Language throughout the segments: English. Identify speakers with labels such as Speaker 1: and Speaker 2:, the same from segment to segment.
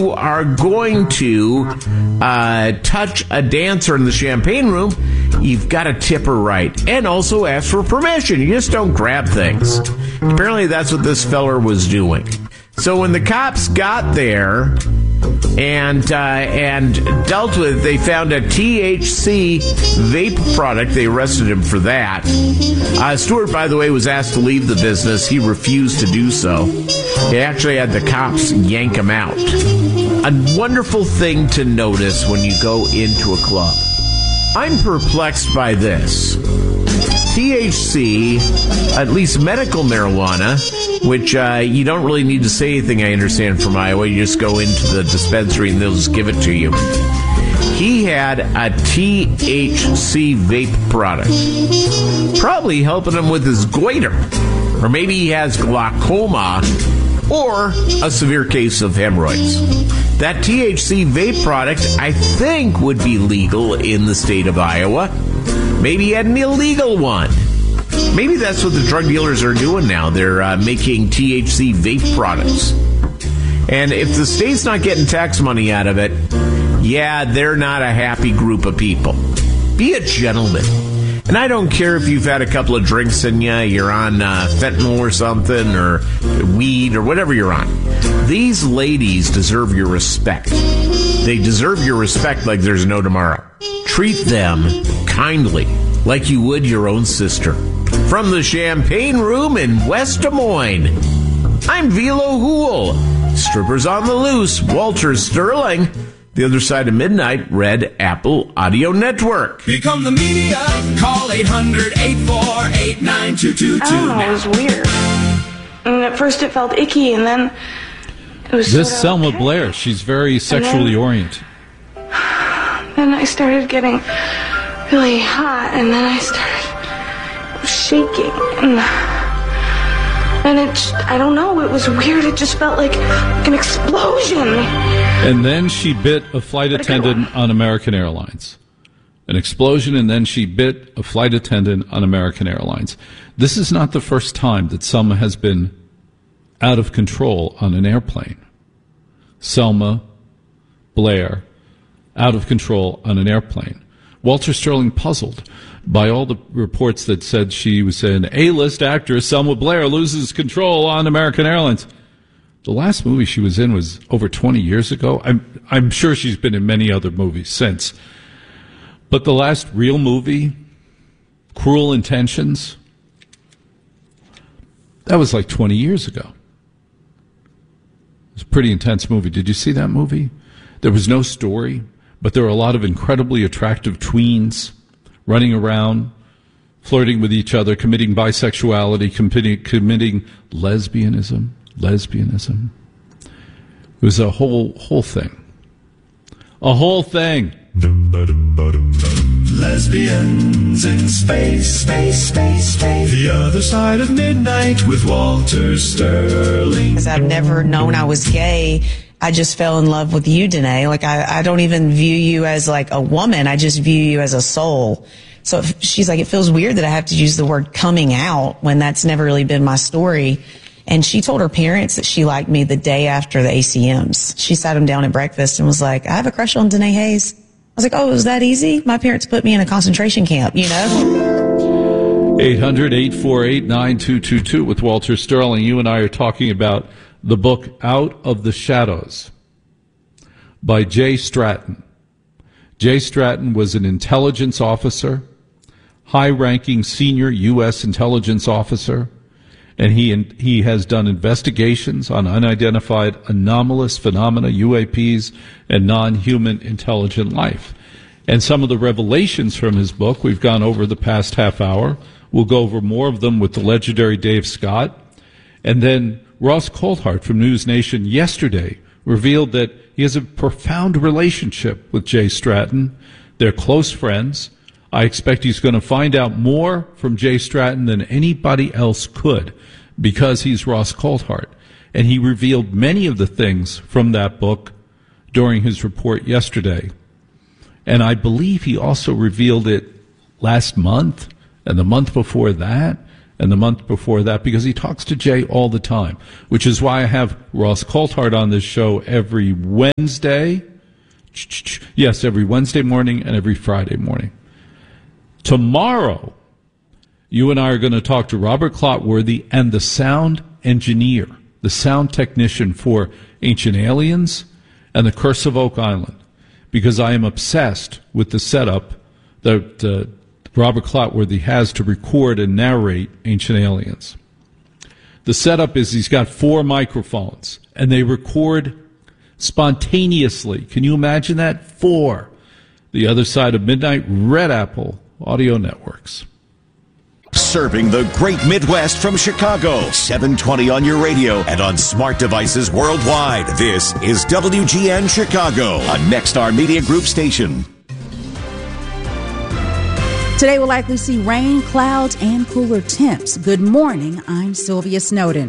Speaker 1: are going to touch a dancer in the champagne room, you've got to tip her right. And also ask for permission. You just don't grab things. Apparently that's what this feller was doing. So when the cops got there and dealt with it, they found a THC vape product. They arrested him for that. Stewart, by the way, was asked to leave the business. He refused to do so. They actually had the cops yank him out. A wonderful thing to notice when you go into a club. I'm perplexed by this. THC, at least medical marijuana, which you don't really need to say anything, I understand, from Iowa. You just go into the dispensary and they'll just give it to you. He had a THC vape product, probably helping him with his goiter. Or maybe he has glaucoma or a severe case of hemorrhoids. That THC vape product, I think, would be legal in the state of Iowa. Maybe he had an illegal one. Maybe that's what the drug dealers are doing now. They're making THC vape products. And if the state's not getting tax money out of it, yeah, they're not a happy group of people. Be a gentleman. And I don't care if you've had a couple of drinks in you, you're on fentanyl or something, or weed, or whatever you're on. These ladies deserve your respect. They deserve your respect like there's no tomorrow. Treat them kindly, like you would your own sister. From the Champagne Room in West Des Moines, I'm Velo Hool. Strippers on the loose, Walter Sterling. The Other Side of Midnight, Red Apple Audio Network.
Speaker 2: Become the media. Call 800-848-9222.
Speaker 3: I don't know, it was weird. And at first it felt icky, and then it was
Speaker 4: This
Speaker 3: sort of
Speaker 4: Selma
Speaker 3: okay.
Speaker 4: Blair, she's very sexually oriented.
Speaker 3: Then I started getting really hot, and then I started shaking, and it just, I don't know, it was weird. It just felt like an explosion.
Speaker 4: And then she bit a flight attendant on American Airlines. An explosion, and then she bit a flight attendant on American Airlines. This is not the first time that Selma has been out of control on an airplane. Selma Blair, out of control on an airplane. Walter Sterling puzzled by all the reports that said she was an A-list actress. Selma Blair loses control on American Airlines. The last movie she was in was over 20 years ago. I'm sure she's been in many other movies since. But the last real movie, Cruel Intentions, that was like 20 years ago. It was a pretty intense movie. Did you see that movie? There was no story, but there were a lot of incredibly attractive tweens running around, flirting with each other, committing bisexuality, committing lesbianism. It was a whole thing. A whole thing.
Speaker 2: Lesbians in space. The Other Side of Midnight with Walter Sterling.
Speaker 5: Because I've never known I was gay. I just fell in love with you, Danae. Like, I don't even view you as like a woman. I just view you as a soul. So she's like, it feels weird that I have to use the word coming out when that's never really been my story. And she told her parents that she liked me the day after the ACMs. She sat them down at breakfast and was like, I have a crush on Danae Hayes. I was like, oh, it was that easy? My parents put me in a concentration camp, you know?
Speaker 4: 800-848-9222 with Walter Sterling. You and I are talking about the book Out of the Shadows by Jay Stratton. Jay Stratton was an intelligence officer, high-ranking senior U.S. intelligence officer, and he has done investigations on unidentified anomalous phenomena, UAPs, and non-human intelligent life. And some of the revelations from his book, we've gone over the past half hour. We'll go over more of them with the legendary Dave Scott. And then Ross Coulthart from News Nation yesterday revealed that he has a profound relationship with Jay Stratton. They're close friends. I expect he's going to find out more from Jay Stratton than anybody else could because he's Ross Coulthart. And he revealed many of the things from that book during his report yesterday. And I believe he also revealed it last month and the month before that and the month before that, because he talks to Jay all the time, which is why I have Ross Coulthard on this show every Wednesday. Yes, every Wednesday morning and every Friday morning. Tomorrow, you and I are going to talk to Robert Clotworthy and the sound engineer, the sound technician for Ancient Aliens and The Curse of Oak Island, because I am obsessed with the setup that Robert Clotworthy has to record and narrate Ancient Aliens. The setup is he's got 4 microphones, and they record spontaneously. Can you imagine that? 4. The other side of midnight, Red Apple Audio Networks.
Speaker 6: Serving the great Midwest from Chicago. 720 on your radio and on smart devices worldwide. This is WGN Chicago, a Nexstar Media Group station.
Speaker 7: Today we'll likely see rain, clouds, and cooler temps. Good morning. I'm Sylvia Snowden.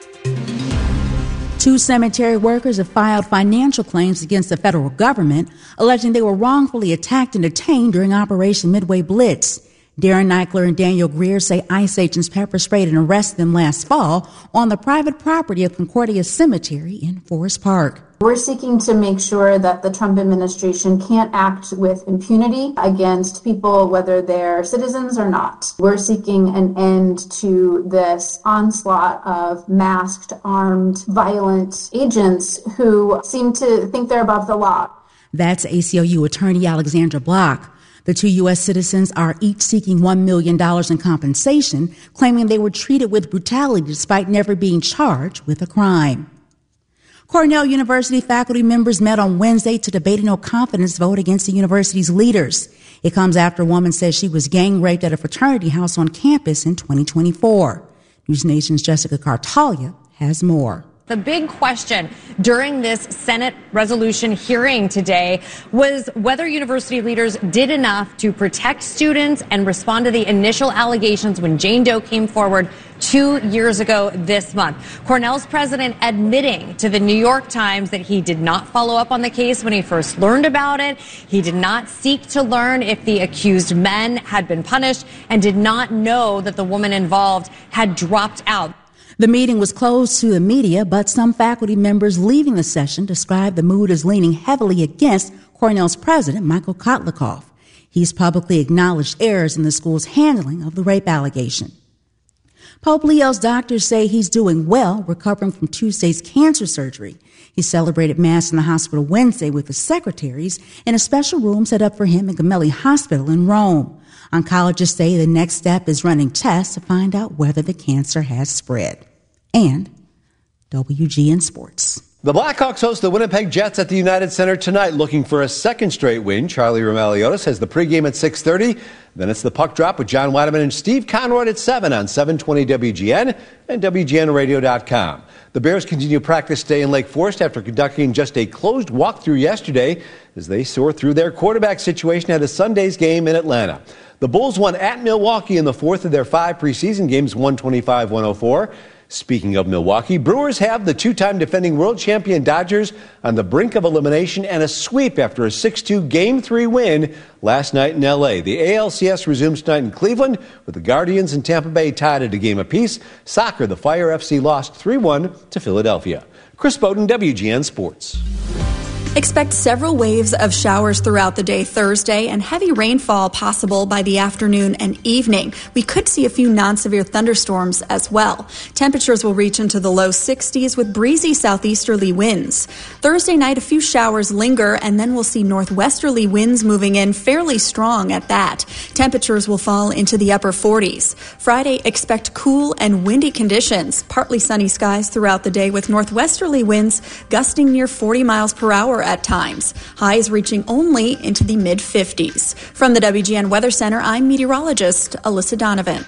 Speaker 7: 2 cemetery workers have filed financial claims against the federal government, alleging they were wrongfully attacked and detained during Operation Midway Blitz. Darren Eichler and Daniel Greer say ICE agents pepper sprayed and arrested them last fall on the private property of Concordia Cemetery in Forest Park.
Speaker 8: We're seeking to make sure that the Trump administration can't act with impunity against people, whether they're citizens or not. We're seeking an end to this onslaught of masked, armed, violent agents who seem to think they're above the law. That's ACLU attorney Alexandra Block. The 2 U.S. citizens are each seeking $1 million in compensation, claiming they were treated with brutality despite never being charged with a crime. Cornell University faculty members met on Wednesday to debate a no-confidence vote against the university's leaders. It comes after a woman says she was gang raped at a fraternity house on campus in 2024. News Nation's Jessica Cartalia has more.
Speaker 9: The big question during this Senate resolution hearing today was whether university leaders did enough to protect students and respond to the initial allegations when Jane Doe came forward 2 years ago this month. Cornell's president admitting to the New York Times that he did not follow up on the case when he first learned about it. He did not seek to learn if the accused men had been punished and did not know that the woman involved had dropped out.
Speaker 7: The meeting was closed to the media, but some faculty members leaving the session described the mood as leaning heavily against Cornell's president, Michael Kotlikoff. He's publicly acknowledged errors in the school's handling of the rape allegation. Pope Leo's doctors say he's doing well, recovering from Tuesday's cancer surgery. He celebrated Mass in the hospital Wednesday with his secretaries in a special room set up for him at Gemelli Hospital in Rome. Oncologists say the next step is running tests to find out whether the cancer has spread. And WGN Sports.
Speaker 10: The Blackhawks host the Winnipeg Jets at the United Center tonight, looking for a second straight win. Charlie Roumeliotis has the pregame at 6:30. Then it's the puck drop with John Weideman and Steve Conroy at 7 on 720 WGN and WGNradio.com. The Bears continue practice today in Lake Forest after conducting just a closed walkthrough yesterday as they sort through their quarterback situation at a Sunday's game in Atlanta. The Bulls won at Milwaukee in the 4th of their 5 preseason games, 125-104. Speaking of Milwaukee, Brewers have the 2-time defending world champion Dodgers on the brink of elimination and a sweep after a 6-2 Game 3 win last night in L.A. The ALCS resumes tonight in Cleveland with the Guardians and Tampa Bay tied at a game apiece. Soccer, the Fire FC lost 3-1 to Philadelphia. Chris Bowden, WGN Sports.
Speaker 11: Expect several waves of showers throughout the day Thursday and heavy rainfall possible by the afternoon and evening. We could see a few non-severe thunderstorms as well. Temperatures will reach into the low 60s with breezy southeasterly winds. Thursday night, a few showers linger, and then we'll see northwesterly winds moving in fairly strong at that. Temperatures will fall into the upper 40s. Friday, expect cool and windy conditions. Partly sunny skies throughout the day with northwesterly winds gusting near 40 miles per hour at times. Highs reaching only into the mid-50s. From the WGN Weather Center, I'm meteorologist Alyssa Donovan.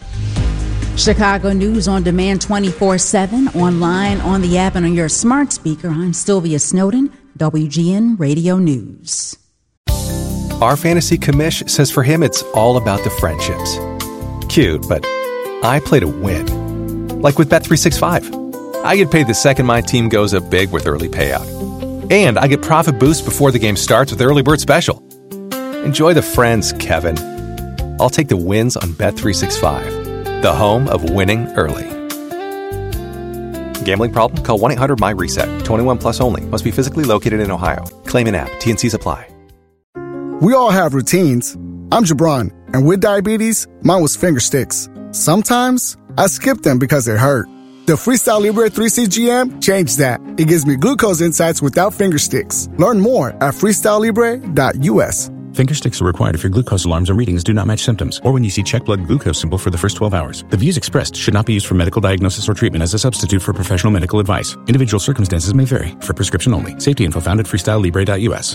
Speaker 7: Chicago News on demand 24/7, online, on the app, and on your smart speaker. I'm Sylvia Snowden, WGN Radio News.
Speaker 12: Our fantasy commish says for him it's all about the friendships. Cute, but I play to win. Like with Bet365. I get paid the second my team goes up big with early payout. And I get profit boost before the game starts with Early Bird Special. Enjoy the friends, Kevin. I'll take the wins on Bet365. the home of winning early. Gambling problem? Call 1-800-MY-RESET. 21 plus only. Must be physically located in Ohio. Claim in app. T&Cs apply.
Speaker 13: We all have routines. I'm Jabron, and with diabetes, mine was finger sticks. Sometimes I skip them because it hurt. The Freestyle Libre 3CGM changed that. It gives me glucose insights without finger sticks. Learn more at freestylelibre.us.
Speaker 14: Finger sticks are required if your glucose alarms or readings do not match symptoms, or when you see check blood glucose symbol for the first 12 hours. The views expressed should not be used for medical diagnosis or treatment as a substitute for professional medical advice. Individual circumstances may vary. For prescription only. Safety info found at freestylelibre.us.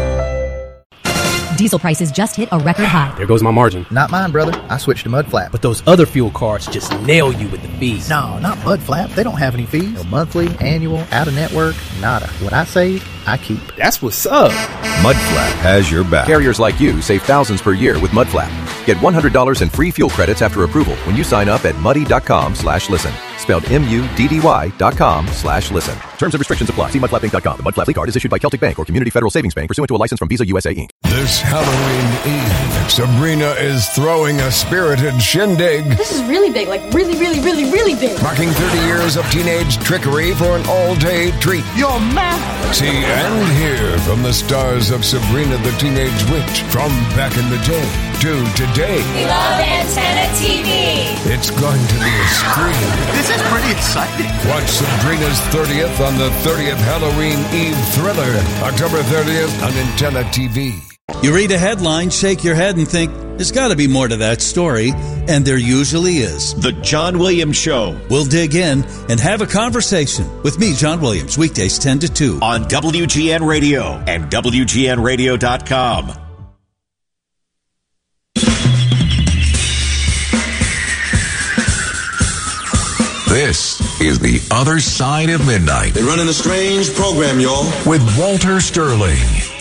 Speaker 15: Diesel prices just hit a record high.
Speaker 16: There goes my margin.
Speaker 17: Not mine, brother. I switched to Mudflap.
Speaker 16: But those other fuel cards just nail you with the fees.
Speaker 17: No, not Mudflap. They don't have any fees. No monthly, annual, out-of-network, nada. What I save, I keep.
Speaker 16: That's what's up.
Speaker 18: Mudflap has your back.
Speaker 19: Carriers like you save thousands per year with Mudflap. Get $100 in free fuel credits after approval when you sign up at muddy.com/listen. Spelled MUDDY.com/listen. Terms and restrictions apply. See mudflappinc.com. The Mudflap card is issued by Celtic Bank or Community Federal Savings Bank pursuant to a license from Visa USA Inc.
Speaker 2: This Halloween Eve, Sabrina is throwing a spirited shindig.
Speaker 20: This is really big, like really, really, really, really big.
Speaker 2: Marking 30 years of teenage trickery for an all-day treat.
Speaker 20: You're mad.
Speaker 2: See and hear from the stars of Sabrina the Teenage Witch from back in the day to today.
Speaker 20: We love Antenna TV.
Speaker 2: It's going to be a scream.
Speaker 17: This is pretty exciting.
Speaker 2: Watch Sabrina's 30th on the 30th Halloween Eve thriller, October 30th on Antenna TV.
Speaker 21: You read a headline, shake your head, and think, there's got to be more to that story, and there usually is.
Speaker 6: The John Williams Show.
Speaker 21: We'll dig in and have a conversation with me, John Williams, weekdays 10 to 2.
Speaker 6: On WGN Radio and WGNradio.com.
Speaker 2: This is The Other Side of Midnight.
Speaker 22: They're running a strange program, y'all.
Speaker 2: With Walter Sterling.